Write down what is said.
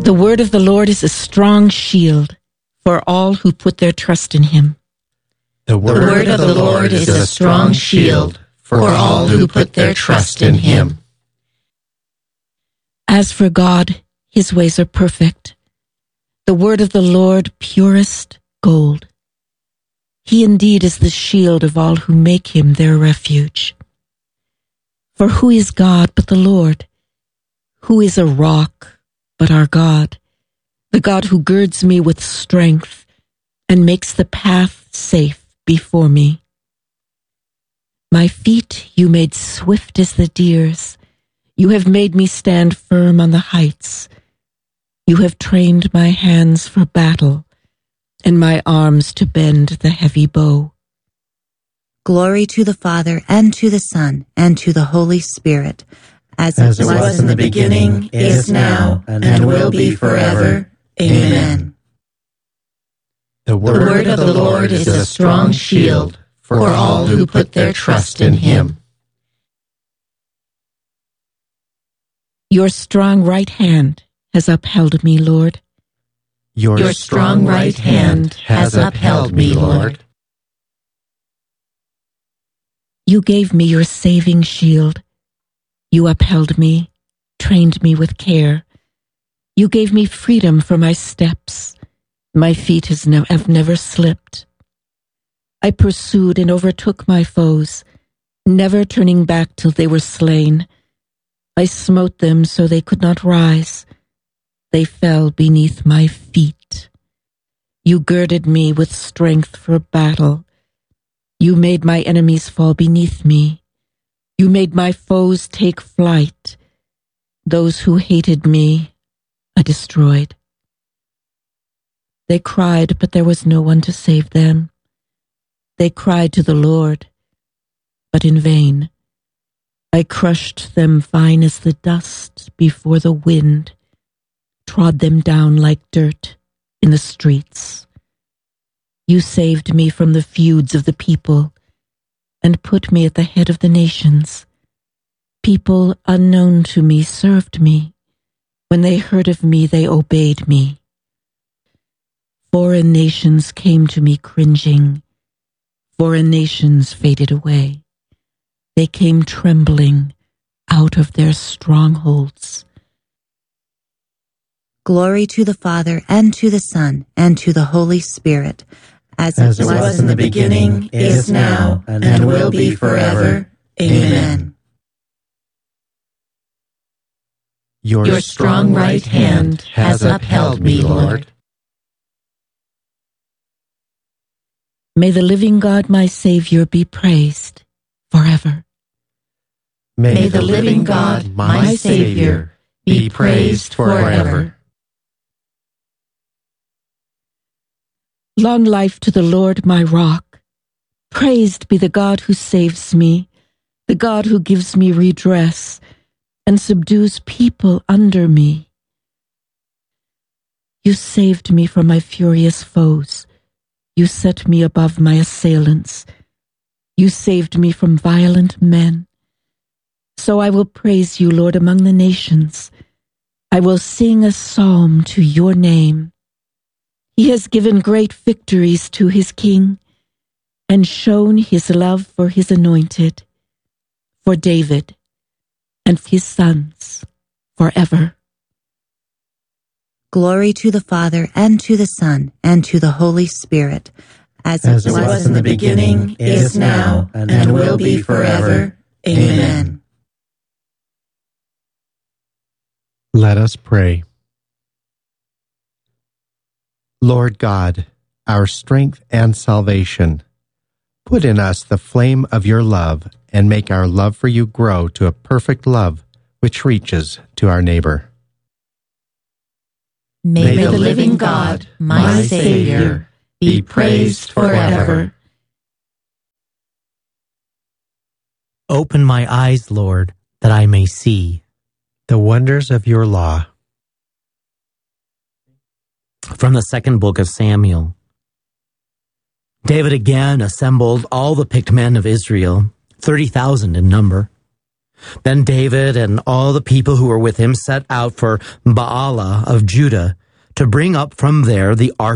The word of the Lord is a strong shield for all who put their trust in him. The word of the Lord is a strong shield for all who put their trust in him. As for God, his ways are perfect. The word of the Lord purest gold. He indeed is the shield of all who make him their refuge. For who is God but the Lord? Who is a rock but our God? The God who girds me with strength and makes the path safe before me. My feet you made swift as the deer's. You have made me stand firm on the heights. You have trained my hands for battle and my arms to bend the heavy bow. Glory to the Father, and to the Son, and to the Holy Spirit, as it was in the beginning, is now, and will be forever. Amen. The word of the Lord is a strong shield for all who put their trust in him. Your strong right hand has upheld me, Lord. Your strong right hand has upheld me, Lord. You gave me your saving shield. You upheld me, trained me with care. You gave me freedom for my steps. My feet have never slipped. I pursued and overtook my foes, never turning back till they were slain. I smote them so they could not rise. They fell beneath my feet. You girded me with strength for battle. You made my enemies fall beneath me. You made my foes take flight. Those who hated me, I destroyed. They cried, but there was no one to save them. They cried to the Lord, but in vain. I crushed them fine as the dust before the wind, trod them down like dirt in the streets. You saved me from the feuds of the people and put me at the head of the nations. People unknown to me served me. When they heard of me, they obeyed me. Foreign nations came to me cringing. Foreign nations faded away. They came trembling out of their strongholds. Glory to the Father, and to the Son, and to the Holy Spirit, as it was in the beginning, is now, and will be forever. Amen. Your strong right hand has upheld me, Lord. May the living God, my Savior, be praised forever. May the living God, my Savior, be praised forever. Long life to the Lord, my rock. Praised be the God who saves me, the God who gives me redress and subdues people under me. You saved me from my furious foes. You set me above my assailants. You saved me from violent men. So I will praise you, Lord, among the nations. I will sing a psalm to your name. He has given great victories to his king and shown his love for his anointed, for David and his sons forever. Glory to the Father, and to the Son, and to the Holy Spirit, as it was in the beginning, is now, and will be forever. Amen. Let us pray. Lord God, our strength and salvation, put in us the flame of your love and make our love for you grow to a perfect love which reaches to our neighbor. May the living God, my Savior, be praised forever. Open my eyes, Lord, that I may see the wonders of your law. From the second book of Samuel. David again assembled all the picked men of Israel, 30,000 in number. Then David and all the people who were with him set out for Baalah of Judah to bring up from there the ark